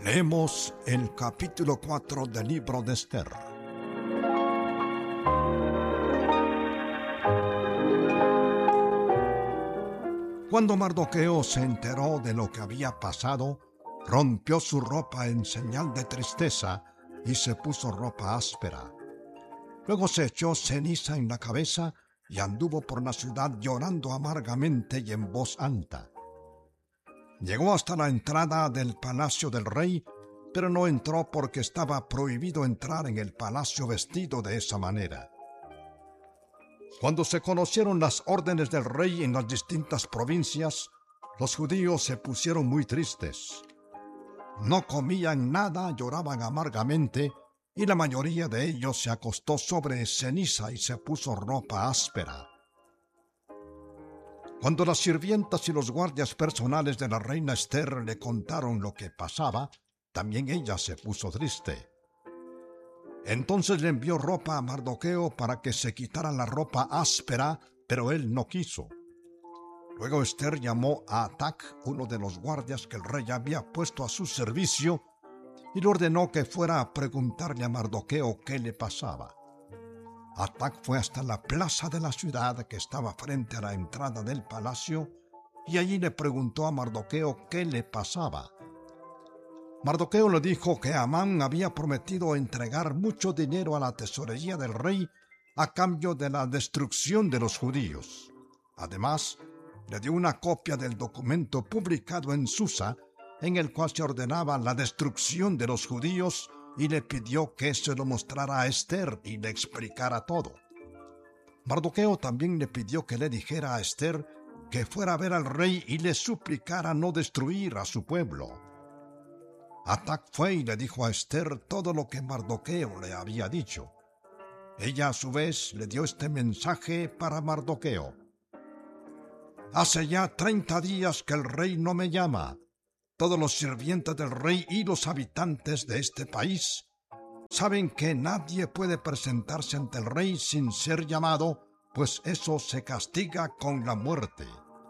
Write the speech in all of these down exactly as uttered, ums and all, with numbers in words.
Leemos el capítulo cuatro del libro de Esther. Cuando Mardoqueo se enteró de lo que había pasado, rompió su ropa en señal de tristeza y se puso ropa áspera. Luego se echó ceniza en la cabeza y anduvo por la ciudad llorando amargamente y en voz alta. Llegó hasta la entrada del palacio del rey, pero no entró porque estaba prohibido entrar en el palacio vestido de esa manera. Cuando se conocieron las órdenes del rey en las distintas provincias, los judíos se pusieron muy tristes. No comían nada, lloraban amargamente, y la mayoría de ellos se acostó sobre ceniza y se puso ropa áspera. Cuando las sirvientas y los guardias personales de la reina Esther le contaron lo que pasaba, también ella se puso triste. Entonces le envió ropa a Mardoqueo para que se quitara la ropa áspera, pero él no quiso. Luego Esther llamó a Atac, uno de los guardias que el rey había puesto a su servicio, y le ordenó que fuera a preguntarle a Mardoqueo qué le pasaba. Atac fue hasta la plaza de la ciudad que estaba frente a la entrada del palacio y allí le preguntó a Mardoqueo qué le pasaba. Mardoqueo le dijo que Amán había prometido entregar mucho dinero a la tesorería del rey a cambio de la destrucción de los judíos. Además, le dio una copia del documento publicado en Susa en el cual se ordenaba la destrucción de los judíos y le pidió que se lo mostrara a Esther y le explicara todo. Mardoqueo también le pidió que le dijera a Esther que fuera a ver al rey y le suplicara no destruir a su pueblo. Atac fue y le dijo a Esther todo lo que Mardoqueo le había dicho. Ella a su vez le dio este mensaje para Mardoqueo. Hace ya treinta días que el rey no me llama. Todos los sirvientes del rey y los habitantes de este país saben que nadie puede presentarse ante el rey sin ser llamado, pues eso se castiga con la muerte.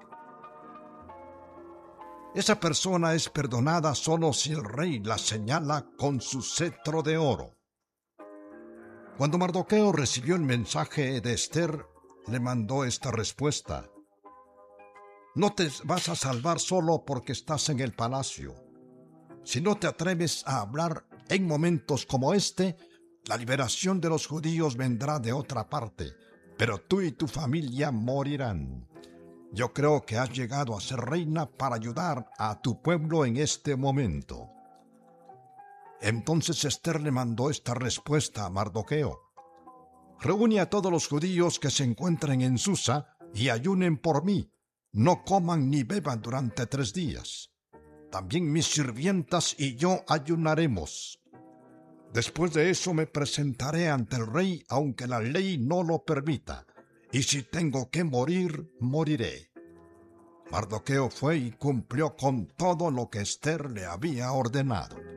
Esa persona es perdonada solo si el rey la señala con su cetro de oro. Cuando Mardoqueo recibió el mensaje de Esther, le mandó esta respuesta. No te vas a salvar solo porque estás en el palacio. Si no te atreves a hablar en momentos como este, la liberación de los judíos vendrá de otra parte, pero tú y tu familia morirán. Yo creo que has llegado a ser reina para ayudar a tu pueblo en este momento. Entonces Esther le mandó esta respuesta a Mardoqueo. Reúne a todos los judíos que se encuentren en Susa y ayunen por mí. No coman ni beban durante tres días. También mis sirvientas y yo ayunaremos. Después de eso me presentaré ante el rey, aunque la ley no lo permita, y si tengo que morir, moriré. Mardoqueo fue y cumplió con todo lo que Esther le había ordenado.